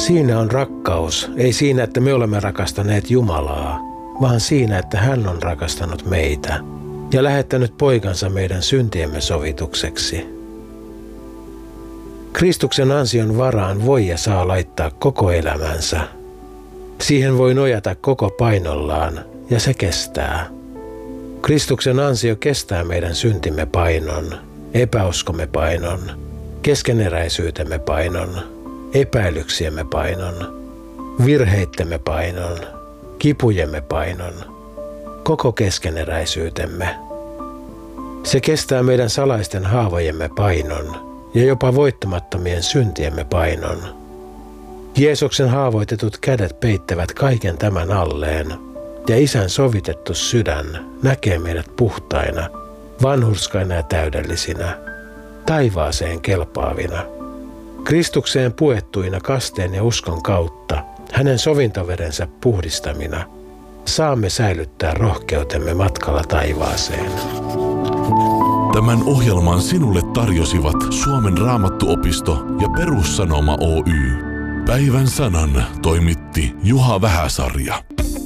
Siinä on rakkaus, ei siinä, että me olemme rakastaneet Jumalaa, vaan siinä, että hän on rakastanut meitä ja lähettänyt poikansa meidän syntiemme sovitukseksi. Kristuksen ansion varaan voi ja saa laittaa koko elämänsä. Siihen voi nojata koko painollaan ja se kestää. Kristuksen ansio kestää meidän syntimme painon, epäuskomme painon, keskeneräisyytemme painon, epäilyksiemme painon, virheittemme painon, kipujemme painon, koko keskeneräisyytemme. Se kestää meidän salaisten haavojemme painon ja jopa voittamattomien syntiemme painon. Jeesuksen haavoitetut kädet peittävät kaiken tämän alleen, ja Isän sovitettu sydän näkee meidät puhtaina, vanhurskaina ja täydellisinä, taivaaseen kelpaavina. Kristukseen puettuina kasteen ja uskon kautta, hänen sovintoverensä puhdistamina, saamme säilyttää rohkeutemme matkalla taivaaseen. Tämän ohjelman sinulle tarjosivat Suomen Raamattuopisto ja Perussanoma Oy. Päivän sanan toimitti Juha Vähäsarja.